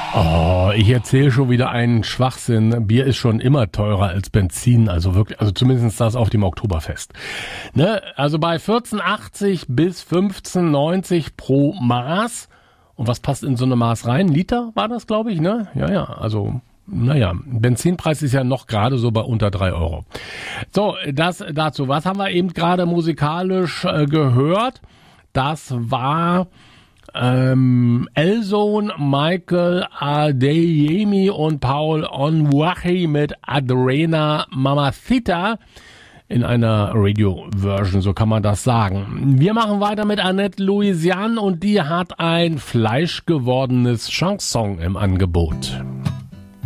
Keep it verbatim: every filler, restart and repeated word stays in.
Oh, ich erzähle schon wieder einen Schwachsinn. Bier ist schon immer teurer als Benzin, also wirklich, also zumindest das auf dem Oktoberfest. Ne? Also bei vierzehn achtzig bis fünfzehn neunzig pro Maß. Und was passt in so eine Maß rein? Liter war das, glaube ich, ne? Ja, ja, also, naja, Benzinpreis ist ja noch gerade so bei unter drei Euro. So, das dazu. Was haben wir eben gerade musikalisch äh, gehört? Das war Ähm, Elzone, Michael Adeyemi und Paul Onwuachi mit Adrena Mamacita in einer Radio-Version, so kann man das sagen. Wir machen weiter mit Annette Louisiane und die hat ein fleischgewordenes Chanson im Angebot.